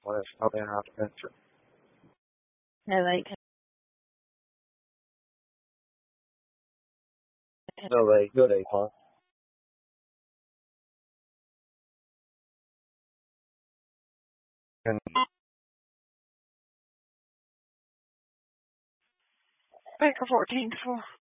What is how they have been through. No, like, No, like good, huh? And Baker 14 4.